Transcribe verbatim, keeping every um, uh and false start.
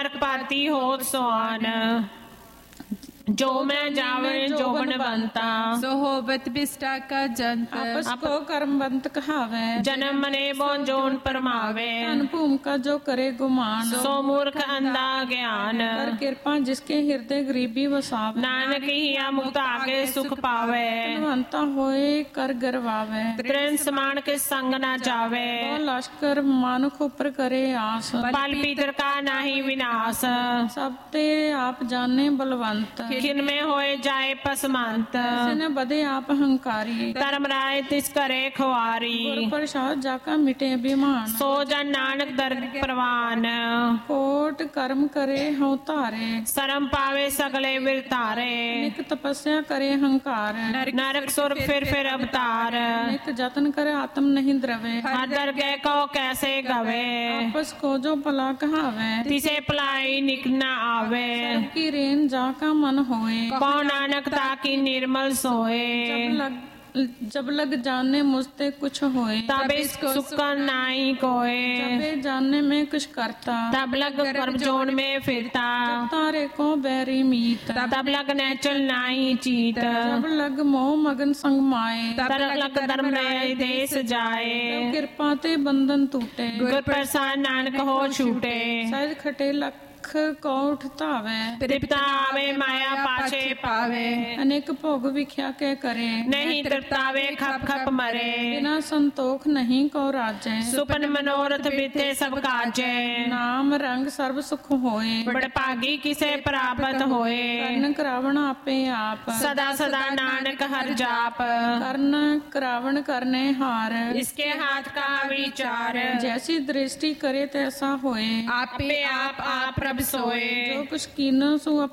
नरक पाती होत सोआन। जो मैं जावे जो बनवंता सो होवत बिष्टा का जंत। आपस को कर्मवंत कहावे जन्म मने बोन जोन परमावे। धन भूम का जो करे गुमान सो मूर्ख अंधा ज्ञान। कर कृपा जिसके हृदय गरीबी वसावे। नानक हिया मुक्त आगे सुख पावे। धनवंता होए कर गरवावे तृण समान के संग ना जावे। वो लश्कर मानुख ऊपर करे आस। बल पीतर का नाही विनाश। सब ते आप जाने बलवंत खिन में होए जाए पसमंत। न बदे आप हंकारी धर्म राय तिस करे खुआरी। गुर प्रसाद जाका मिटे अभिमान। सो जन नानक दर्द प्रवान। कोट कर्म करे हूँ तारे शरम पावे सगले विरतारे। निक तपस्या करे हंकार नरक सुर फिर फिर अवतार। निक जतन करे आत्म नहीं द्रवे। हर दर गए को कैसे गवे। आपस को जो भला कहावे तिसे पलाई निक न आवे। की रेन जाका मन होए कौन नानक ताकि निर्मल सोए। जब लग जब लग जाने मुझते कुछ होए तब इसको सुख नाई कोए। जब जानने में कुछ करता तब लग कर्म जोन में फिरता। तारे को बैरी मीत तब लग नैचल नाही चीत। जब लग मोह मगन संग माए तब लग धर्म रहे देश जाए। कृपा ते बंधन टूटे गुर प्रसाद नानक हो छूटे। सहज खटे लख को उठतावे तृप्ता आवे माया पाछे पावे। अनेक भोग विख्या के करे नहीं तृप्तावे खप खप मरे। बिना संतोख नहीं को राजे। सुपन मनोरथ बीते सब काजे। नाम रंग सर्व सुख होए बड़ पागी किसे प्राप्त होए। कर्ण करावण आपे आप सदा सदा नानक हर जाप। कर्ण करावण करने हार इसके हाथ का विचार। जैसी दृष्टि करे तैसा होए आपे आप आप प्रभ सोए। जो कुछ कीनो सो